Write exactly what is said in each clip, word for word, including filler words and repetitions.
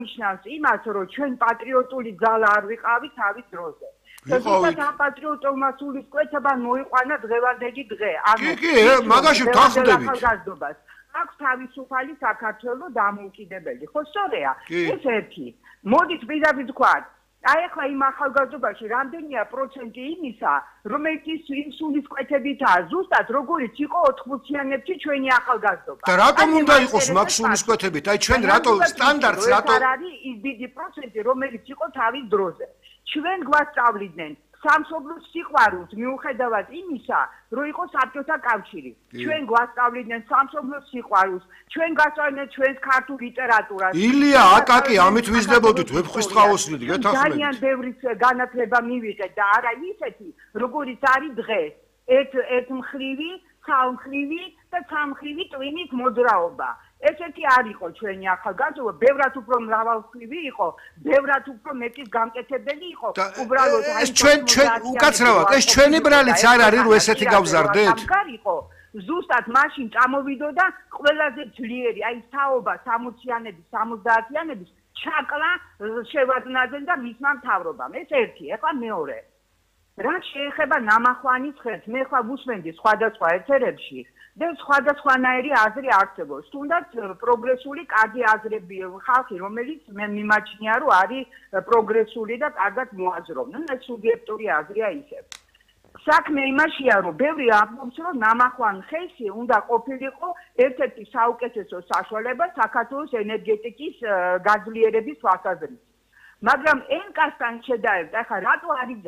ნიშნავს იმას, რომ ჩვენ პატრიოტული ძალა არ ვიყავით თავის დროზე. ვიყავით. და პატრიოტულმა სულისკვეთებამ მოიყვანა დღევანდელი დღე. კი, კი, მაგაში ვთანხმდებით. აქვს თავისუფალი საქართველო დამოუკიდებელი. ხო, სწორია. ეს ერთი. მოდით პირდაპირ ვთქვათ. აი ახლა იმ ახალგაზრდობაში რამდენია პროცენტი იმისა, რომელიც იმ სულისკვეთებითაა, ზუსტად როგორიც იყო ოთხმოციანებში ჩვენი ახალგაზრდობა. და რატომ უნდა იყოს მაგ სულისკვეთებით? აი ჩვენ რატო სტანდარტს რატო არ არის ის დიდი პროცენტი, რომელიც იყო თავის დროზე. ჩვენ გვასწავლიდნენ სამშობლოს სიყვარულს მიუხედავად იმისა, რომ იყო საბჭოთა კავშირი. ჩვენ გვასწავლიდნენ სამშობლოს სიყვარულს, ჩვენ გასწავლდნენ ჩვენს ქართულ ლიტერატურას. ილია, აკაკი, ამით ვიზნებოდით ვეფხვისტყაოსნით, გეთანხმებით. ძალიან ბევრი განათლება მივიღეთ და არა ისეთი, როგორიც არის დღეს. ერთ ერთმხრივი, ცალმხრივი და სამმხრივი ტვინის მოძრაობა. ესეთი არ იყო ჩვენი ახალგაზრდობა, ბევრად უფრო მრავალმხრივი იყო, ბევრად უფრო მეტის გამკეთებელი იყო. უბრალოდ ეს ჩვენ ჩვენ უკაცრავად, ეს ჩვენი ბრალიც არ არის, რომ ესეთი გავზარდეთ. იყო ზუსტად მაშინ წამოვიდოდა ყველაზე ძლიერი, აი თაობა სამოციანების, სამოცდაათიანების ჩაკლა შევადნაძემ და მისმა მთავრობამ. ეს ერთი, ეხლა მეორე. რა შეეხება ნამახვანის ხელს, მე ხა ვუსმენდი სხვადასხვა ეთერებში და სხვადასხვანაირი აზრი არსებობს. თუნდაც პროგრესული კარგი აზრები ხალხი, რომელიც მე მიმაჩნია, რომ არის პროგრესული და კარგად მოაზროვნენ, ეს სუბიექტური აზრია ისევ. საქმე იმაშია, რომ ბევრი ამბობს, რომ ნამახვან ხელში უნდა ყოფილიყო ერთ-ერთი საუკეთესო საშუალება საქართველოს ენერგეტიკის გაძლიერების თვალსაზრისით. მაგრამ ენკასთან შედარებით, ახლა რატო არის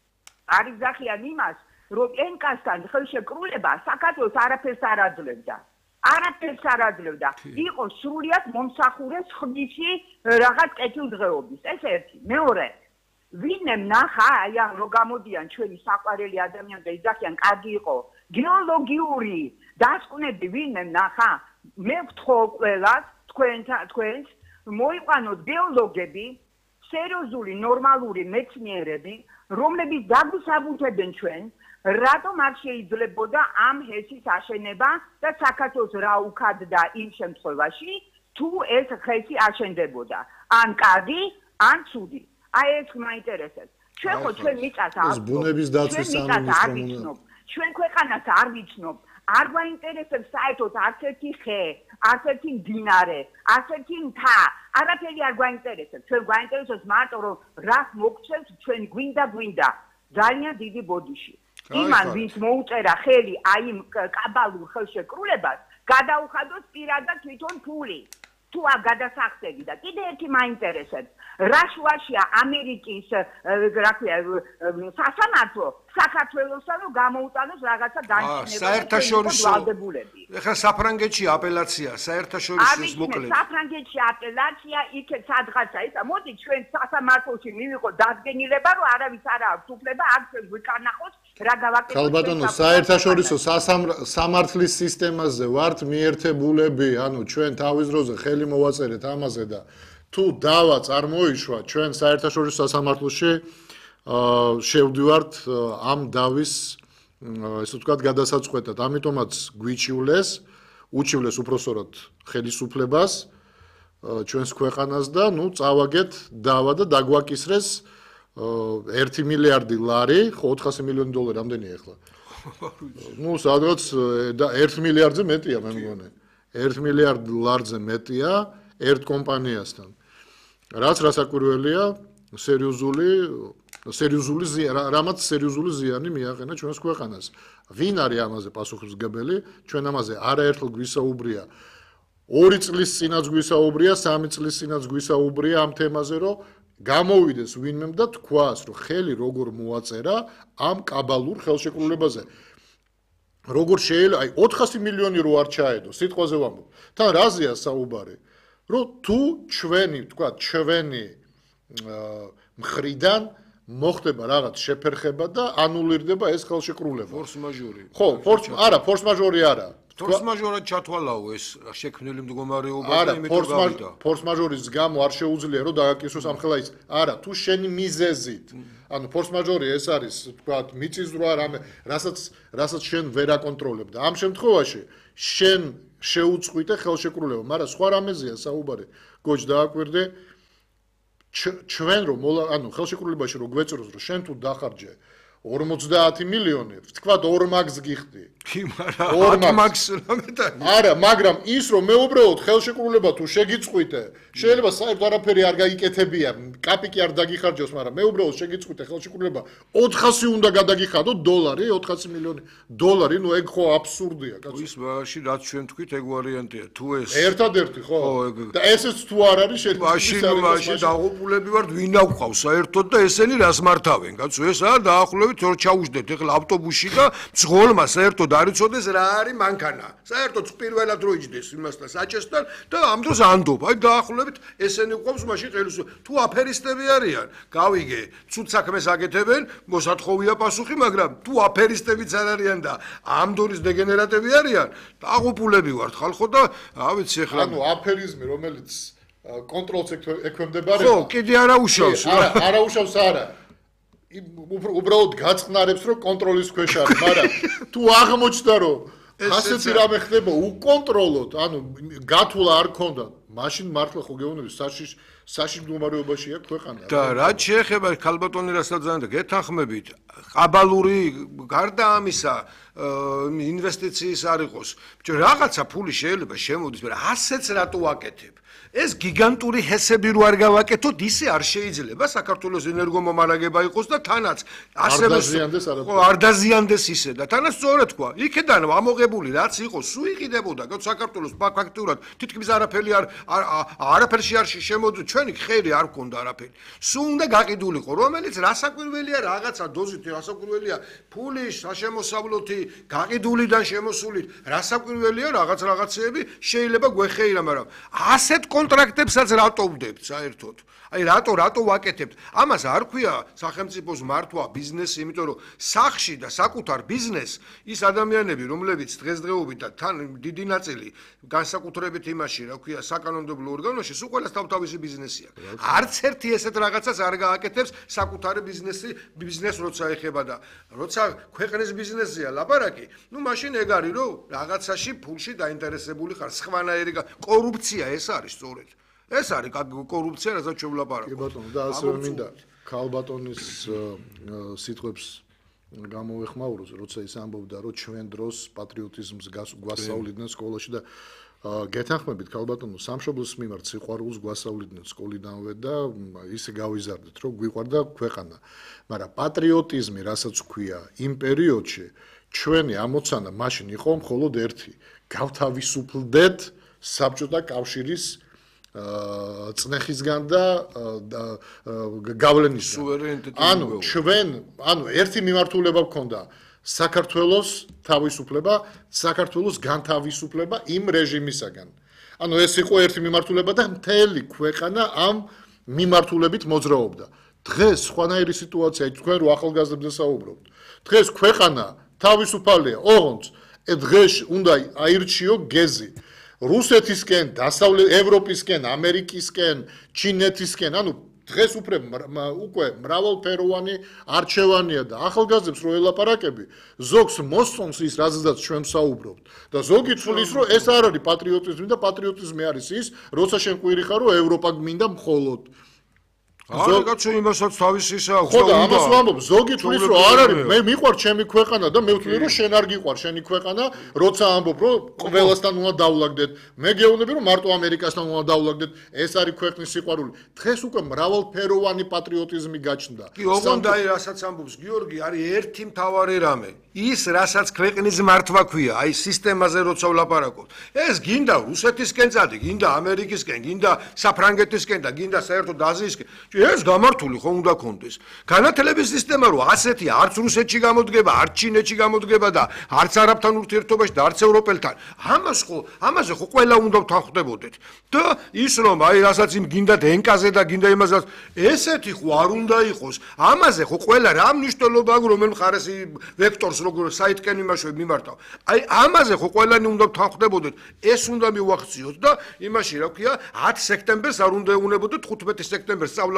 არის ზახიან იმას, რომ ენკასთან ხელშეკრულება საქართველოს არაფერს არ აძლევდა. არაფერს არ აძლევდა. იყო სრულიად მომსახურე ხმისი რაღაც კეთილდღეობის. ეს ერთი. მეორე. ვინმე ნახა, აი ამ რო გამოდიან ჩვენი საყვარელი ადამიანები და იძახიან, კარგი იყო გეოლოგიური დასკვნები ვინმე ნახა, მე ვთხოვ ყველას, თქვენ თქვენს მოიყვანოთ გეოლოგები, სერიოზული ნორმალური მეცნიერები, რომლებიც დაგვისაბუთებენ ჩვენ, რატომ არ შეიძლებოდა ამ ჰესის აშენება და საქართველოს რა უქადდა იმ შემთხვევაში, თუ ეს ჰესი აშენდებოდა. ან კარგი, ან ცუდი. აი ეს მაინტერესებს. ჩვენ ხო ჩვენ მიწას არ ეს ბუნების დაცვის სამინისტრო ჩვენ ქვეყანას არ ვიცნობ. არ გვაინტერესებს საერთოდ არც ერთი ხე, არც ერთი მდინარე, არც ერთი მთა. არაფერი არ გვაინტერესებს. ჩვენ გვაინტერესებს მარტო რომ რას მოგწევს ჩვენ გვინდა გვინდა. ძალიან დიდი ბოდიში. იმან ვინც მოუწერა ხელი აი იმ კაბალურ ხელშეკრულებას, გადაუხადოს პირადად თვითონ ფული. თუ არ გადასახდები და კიდე ერთი მაინტერესებს. რა შუაშია ამერიკის რა ქვია სასამართლო საქართველოსა რომ გამოუტანოს რაღაცა განჩინება საერთაშორისო ეხლა საფრანგეთში აპელაცია საერთაშორისო მოკლედ საფრანგეთში აპელაცია იქეთ სადღაცა ისა მოდი ჩვენ სასამართლოში მივიღო დადგენილება რომ არავის არ აქვს უფლება აქ ვიკარნახოს რა გავაკეთოთ ქალბატონო საერთაშორისო სამართლის სისტემაზე ვართ მიერთებულები ანუ ჩვენ თავის დროზე ხელი მოვაწერეთ ამაზე და თუ დავა წარმოიშვა ჩვენ საერთაშორისო სასამართლოში შევდივართ ამ დავის ესე ვთქვათ გადასაწყვეტად ამიტომაც გვიჩივლეს უჩივლეს უпроსორად ხელისუფლებას ჩვენს ქვეყანას და ნუ წავაგეთ დავა და დაგვაკისრეს ერთი მილიარდი ლარი ხო ოთხასი მილიონი დოლარი რამდენია ახლა ნუ სადღაც და ერთი მილიარდზე მეტია მე მგონი ერთი მილიარდ ლარზე მეტია ერთ კომპანიასთან რაც რასაკვირველია სერიოზული სერიოზული რამაც სერიოზული ზიანი მიაყენა ჩვენს ქვეყანას ვინ არის ამაზე პასუხისმგებელი ჩვენ ამაზე არაერთხელ გვისაუბრია ორი წლის წინაც გვისაუბრია სამი წლის წინაც გვისაუბრია ამ თემაზე რომ გამოვიდეს ვინმემ და თქვას რომ ხელი როგორ მოაწერა ამ კაბალურ ხელშეკრულებაზე როგორ შეიძლება აი ოთხასი მილიონი რო არ ჩაედო სიტყვაზე ვამბობ თან რაზეა საუბარი რომ თუ ჩვენი თქვა ჩვენი მხრიდან მოხდება რაღაც შეფერხება და ანულირდება ეს ხელშეკრულება ფორს მაჟორი ხო ფორს არა ფორს მაჟორი არა ფორს მაჟორად ჩათვალაო ეს შექმნილი მდგომარეობა და იმით გავიდა ფორს მაჟორის გამო არ შეუძლია რომ დააკისროს ამ ხელა ის არა თუ შენი მიზეზით ანუ ფორს მაჟორი ეს არის თქვა მიწისძვრა რამე რასაც რასაც შენ ვერ აკონტროლებ და ამ შემთხვევაში შენ შეუწყვიტე ხელშეკრულება მაგრამ სხვა რამეზეა საუბარი გოჯ დააკვირდე ჩვენ რომ ანუ ხელშეკრულებაში რომ გვეწროს რომ შენ თუ დახარჯე ორმოცდაათი მილიონი, ვთქვათ ორ მაგს გიხდი. კი, მაგრამ ათ მაგს რამეთან. არა, მაგრამ ის რომ მე უბრალოდ ხელშეკრულება თუ შეგიწყვიტე, შეიძლება საერთოდ არაფერი არ გაიკეთებია, კაპიკი არ დაგიხარჯოს, მაგრამ მე უბრალოდ შეგიწყვიტე ხელშეკრულება ოთხასი უნდა გადაგიხადო დოლარი, ოთხასი მილიონი დოლარი, ნუ ეგ ხო აბსურდია, კაცო. ის მაშინ რაც ჩვენ თქვით, ეგ ვარიანტია. თუ ეს ერთადერთი ხო? და ესეც თუ არ არის შენ მაშინ მაშინ დაღუპულები ვართ, ვინ აღყავს საერთოდ და ესენი რას მართავენ, კაცო, ეს არა დაახლოებით თორ ჩაუждეთ ეხლა ავტობუსში და მძღოლმა საერთოდ არ იცოდეს რა არის მანქანა. საერთოდ პირველად რო იჯდეს იმასთან საჭესთან და ამ დროს ანდობ. აი დაახლოებით ესენი ყავს მაშინ ხელისუფლება. თუ აფერისტები არიან, გავიგე, ცუდ საქმეს აკეთებენ, მოსათხოვია პასუხი, მაგრამ თუ აფერისტებიც არ არიან და ამ დონის დეგენერატები არიან, დაღუპულები ვართ ხალხო და რა ვიცი ეხლა ანუ აფერიზმი რომელიც კონტროლს ექვემდებარება. ხო, კიდე არა უშავს. არა, არა უშავს არა. უბრალოდ გაწყნარებს რომ კონტროლის ქვეშ არის, მაგრამ თუ აღმოჩნდა რომ ასეთი რამე ხდება უკონტროლოდ, ანუ გათვლა არ ქონდა, მაშინ მართლა ხო გეუბნები საშიშ საშიშ მდგომარეობაშია ქვეყანა. და რაც შეეხება ქალბატონი რასაც ძალიან და გეთანხმებით, ყაბალური გარდა ამისა ინვესტიციის არ იყოს. ბიჭო, რაღაცა ფული შეიძლება შემოდის, მაგრამ ასეც რატო ვაკეთებ? ეს გიგანტური ჰესები რო არ გავაკეთოთ, ისე არ შეიძლება საქართველოს ენერგომომარაგება იყოს და თანაც ასევე ხო არ დაზიანდეს ისე და თანაც სწორად თქვა. იქედან ამოღებული რაც იყო, სულ იყიდებოდა საქართველოს ფაქტურად თითქმის არაფერი არ არაფერში არ შემოდი, ჩვენი ხერი არ ქონდა არაფერი. სულ უნდა გაყიდულიყო, რომელიც რასაკვირველია, რაღაცა დოზით რასაკვირველია, ფული საშემოსავლოთი გაყიდულიდან შემოსულით, რასაკვირველია რაღაც რაღაცეები შეიძლება გვეხეირა, მაგრამ ასეთ კონტრაქტებსაც რატო ვდებთ საერთოდ? აი რატო რატო ვაკეთებთ? ამას არ ქვია სახელმწიფოს მართვა, ბიზნესი, იმიტომ რომ სახში და საკუთარ ბიზნესს ის ადამიანები, რომლებიც დღესდღეობით და თან დიდი ნაწილი განსაკუთრებით იმაში, რა ქვია, საკანონმდებლო ორგანოში, სულ ყველას თავთავისი ბიზნესი აქვს. არც ერთი ესეთ რაღაცას არ გააკეთებს საკუთარი ბიზნესი, ბიზნეს როცა ეხება და როცა ქვეყნის ბიზნესია ლაპარაკი, ნუ მაშინ ეგ არის, რომ რაღაცაში ფულში დაინტერესებული ხარ, სხვანაირი კორუფცია ეს არის სწორედ. ეს არის კორუფცია, რასაც ჩვენ ვლაპარაკობთ. კი ბატონო, და ასევე მინდა ქალბატონის სიტყვებს გამოვეხმაურო, როცა ის ამბობდა, რომ ჩვენ დროს პატრიოტიზმს გვასწავლიდნენ სკოლაში და გეთანხმებით ქალბატონო, სამშობლოს მიმართ სიყვარულს გვასწავლიდნენ სკოლიდანვე და ისე გავიზარდეთ, რომ გვიყვარდა ქვეყანა. მაგრამ პატრიოტიზმი, რასაც ქვია, იმ პერიოდში ჩვენი ამოცანა მაშინ იყო მხოლოდ ერთი: გავთავისუფლდეთ საბჭოთა კავშირის წნეხისგან და გავლენისგან. ანუ ჩვენ, ანუ ერთი მიმართულება გქონდა საქართველოს თავისუფლება, საქართველოს განთავისუფლება იმ რეჟიმისაგან. ანუ ეს იყო ერთი მიმართულება და მთელი ქვეყანა ამ მიმართულებით მოძრაობდა. დღეს სხვანაირი სიტუაცია, თქვენ რო ახალგაზრდებზე საუბრობთ. დღეს ქვეყანა თავისუფალია, ოღონდ დღეს უნდა აირჩიო გეზი. რუსეთისკენ, დასავლეთ ევროპისკენ, ამერიკისკენ, ჩინეთისკენ, ანუ დღეს უფრო უკვე მრავალფეროვანი არჩევანია და ახალგაზრდებს რო ელაპარაკები, ზოგს მოსწონს ის, რაზეც ჩვენ ვსაუბრობთ და ზოგი თვლის, რომ ეს არ არის პატრიოტიზმი და პატრიოტიზმი არის ის, როცა შენ ყვირი ხარ, რომ ევროპა გმინდა მხოლოდ. არა, კაცო, იმასაც თავისი ისა აქვს. ხო და ამას ვამბობ, ზოგი თვლის, რომ არ არის, მე მიყვარ ჩემი ქვეყანა და მე ვთვლი, რომ შენ არ გიყვარ შენი ქვეყანა, როცა ამბობ, რომ ყველასთან უნდა დავლაგდეთ. მე გეუბნები, რომ მარტო ამერიკასთან უნდა დავლაგდეთ. ეს არის ქვეყნის სიყვარული. დღეს უკვე მრავალფეროვანი პატრიოტიზმი გაჩნდა. კი, ოღონდ აი რასაც ამბობს გიორგი, არის ერთი მთავარი რამე. ის, რასაც ქვეყნის მართვა ქვია, აი სისტემაზე როცა ვლაპარაკობთ. ეს გინდა რუსეთისკენ წადი, გინდა ამერიკისკენ, გინდა საფრანგეთისკენ და გინდა საერთოდ აზიისკენ. ეს გამართული ხო უნდა კონდეს. განათლების სისტემა რო ასეთი არც რუსეთში გამოდგება, არც ჩინეთში გამოდგება და არც არაბთან ურთიერთობაში და არც ევროპელთან. ამას ხო, ამაზე ხო ყველა უნდა ვთანხმდებოდეთ. და ის რომ აი რასაც იმ გინდათ ენკაზე და გინდა იმასაც, ესეთი ხო არ უნდა იყოს. ამაზე ხო ყველა რა მნიშვნელობა აქვს რომელ მხარეს ვექტორს როგორ საითკენ იმაშვე მიმართავ. აი ამაზე ხო ყველანი უნდა ვთანხმდებოდეთ. ეს უნდა მივახციოთ და იმაში რა ქვია, ათი სექტემბერს არ უნდა ეუნებოდეთ ხუთმეტი სექტემბერს სწავლა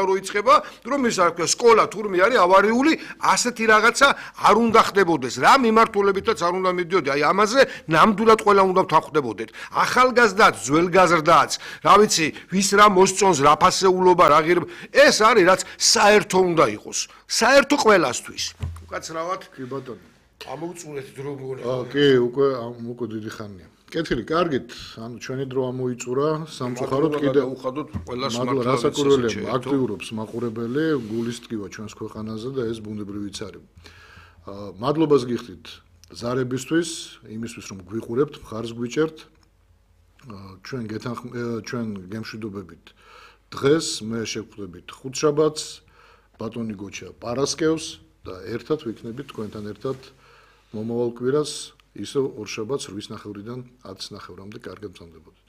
რო იწყება, რომ ის არ ქვია სკოლა თურმე არის ავარიული, ასეთი რაღაცა არ უნდა ხდებოდეს. რა მიმართულებითაც არ უნდა მიდიოდი. აი ამაზე ნამდვილად ყველა უნდა ვთანხმდებოდეთ. ახალგაზრდაც, ძველგაზრდაც, რა ვიცი, ვის რა მოსწონს, რა ფასეულობა, რა ღირ ეს არის რაც საერთო უნდა იყოს. საერთო ყველასთვის. უკაცრავად. კი ბატონო. ამოვწურეთ დრო მგონი. კი, უკვე უკვე დიდი ხანია. კეთილი, კარგით, ანუ ჩვენი დრო ამოიწურა, სამწუხაროდ კიდე უხადოთ ყველას მადლობა რასაკურველია, აქტიურობს მაყურებელი, გულისტკივა ჩვენს ქვეყანაზე და ეს ბუნებრივიც არის. მადლობას გიხდით ზარებისთვის, იმისთვის რომ გვიყურებთ, მხარს გვიჭერთ. ჩვენ გეთანხ ჩვენ გემშვიდობებით დღეს მე შევხვდებით ხუთშაბათს, ბატონი გოჩა პარასკევს და ერთად ვიქნებით თქვენთან ერთად მომავალ კვირას ისევ ორშაბათს რვის ნახევრიდან ათს ნახევრამდე კარგად მგზავრდებოდეთ.